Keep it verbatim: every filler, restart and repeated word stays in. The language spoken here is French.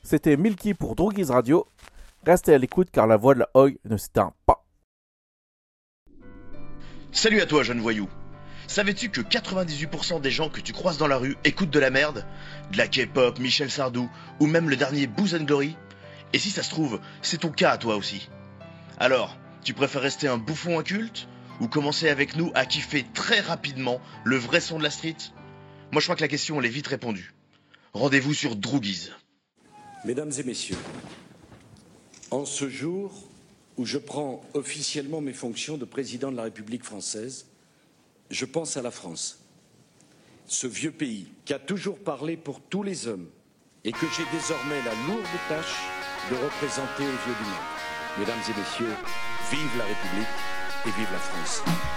C'était Milky pour Droogies Radio. Restez à l'écoute car la voix de la Oi ne s'éteint pas. Salut à toi, jeune voyou. Savais-tu que quatre-vingt-dix-huit pour cent des gens que tu croises dans la rue écoutent de la merde? De la K-pop, Michel Sardou, ou même le dernier Booze and Glory? Et si ça se trouve, c'est ton cas à toi aussi. Alors, tu préfères rester un bouffon inculte? Ou commencer avec nous à kiffer très rapidement le vrai son de la street? Moi je crois que la question elle est vite répondue. Rendez-vous sur Droogies. Mesdames et messieurs, en ce jour où je prends officiellement mes fonctions de président de la République française, je pense à la France, ce vieux pays qui a toujours parlé pour tous les hommes et que j'ai désormais la lourde tâche de représenter aux yeux du monde. Mesdames et messieurs, vive la République et vive la France.